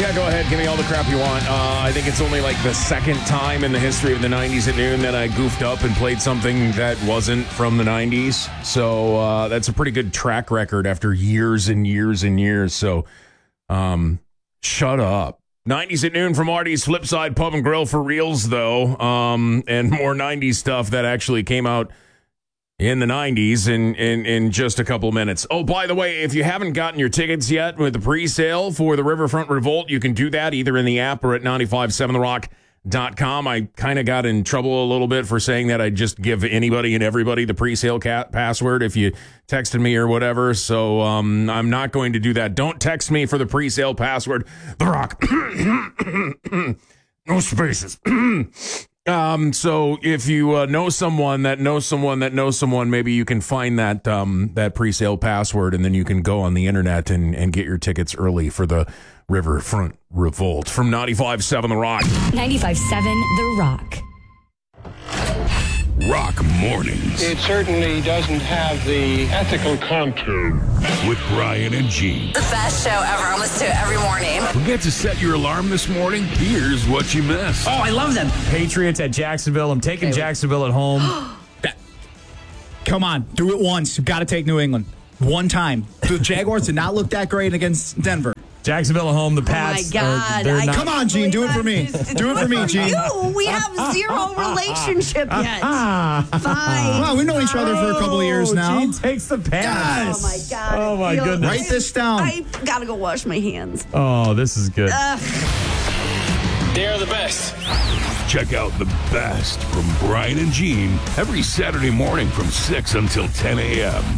Yeah, go ahead. Give me all the crap you want. I think it's only like the second time in the history of the 90s at noon that I goofed up and played something that wasn't from the 90s. So that's a pretty good track record after years and years and years. So shut up. 90s at noon from Artie's Flipside Pub and Grill for reals, though. And more 90s stuff that actually came out in the 90s in just a couple of minutes. Oh, by the way, if you haven't gotten your tickets yet with the pre-sale for the Riverfront Revolt, you can do that either in the app or at 957therock.com. I kind of got in trouble a little bit for saying that I'd just give anybody and everybody the pre-sale password if you texted me or whatever. So I'm not going to do that. Don't text me for the pre-sale password. The Rock. No spaces. So if you know someone that knows someone that knows someone, maybe you can find that that pre-sale password, and then you can go on the internet and get your tickets early for the Riverfront Revolt from 95.7 The Rock. 95.7 The Rock. Rock Mornings. It certainly doesn't have the ethical contour. With Brian and Gene. The best show ever. I listen to it every morning. Forget to set your alarm this morning? Here's what you missed. Oh, I love them. Patriots at Jacksonville. I'm taking Jacksonville at home. Come on, do it once. You've got to take New England. One time. The Jaguars did not look that great against Denver. Jacksonville at home. The Pats. Oh, my God. Come on, Gene. Do it for me. Do it for me, Gene. We have zero relationship yet. Fine. Well, we've known each other for a couple of years now. Gene takes the Pats. Oh, my God. Oh, my goodness. Write this down. I got to go wash my hands. Oh, this is good. They're the best. Check out the best from Brian and Gene every Saturday morning from 6 until 10 a.m.